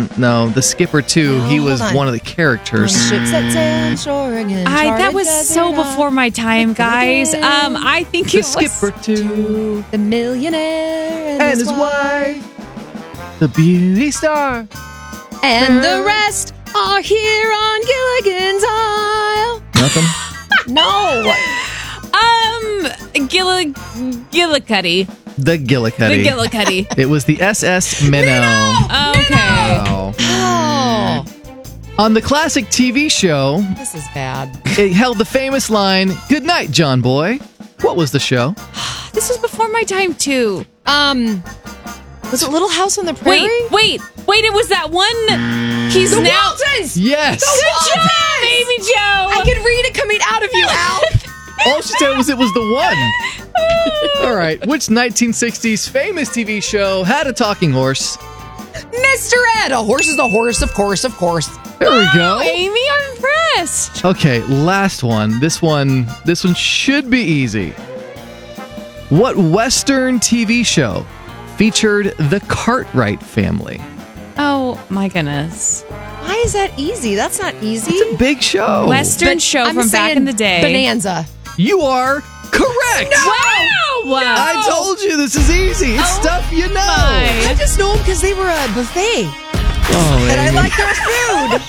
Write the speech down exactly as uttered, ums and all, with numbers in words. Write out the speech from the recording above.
Mm, no, the skipper too. No, he was hold on. one of the characters. When the ship set sail shore again. I, that charted was desert so on, before my time, guys. Um, I think The it was skipper too, The millionaire and, and his wife, the beauty star. and the rest are here on Gilligan's Isle. Nothing. No. um Gilli Gillicuddy. The Gillicuddy. The Gillicuddy. It was the S S Minnow. Okay. Wow. Oh, On the classic T V show, this is bad. it held the famous line, "Good night, John Boy." What was the show? This was before my time too. Um, was it Little House on the Prairie? Wait, wait, wait! It was that one. He's The now. Waltons! Yes. Good job, baby Joe. I can read it coming out of you, Al. All she said was it was the one. All right. Which nineteen sixties famous T V show had a talking horse? Mister Ed. A horse is a horse, of course, of course. There we go. Amy, I'm impressed. Okay, last one. This one, this one should be easy. What Western T V show featured the Cartwright family? Oh my goodness. Why is that easy? That's not easy. It's a big show. Western But show I'm from back saying in the day. Bonanza. You are correct. Wow! I told you this is easy. It's Oh stuff you know. my. I just know them because they were a buffet. Oh, And I Amy. like their food.